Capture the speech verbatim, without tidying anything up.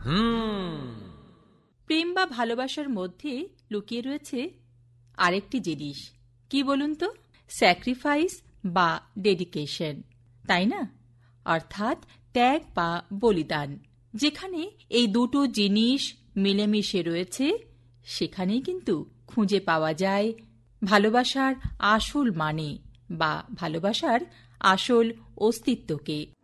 হুম প্রেম বা ভালোবাসার মধ্যে লুকিয়ে রয়েছে আরেকটি জিনিস, কি বলুন তো? স্যাক্রিফাইস বা ডেডিকেশন, তাই না? অর্থাৎ ত্যাগ বা বলিদান। যেখানে এই দুটো জিনিস মিলেমিশে রয়েছে, সেখানেই কিন্তু খুঁজে পাওয়া যায় ভালোবাসার আসল মানে বা ভালোবাসার আসল অস্তিত্বকে।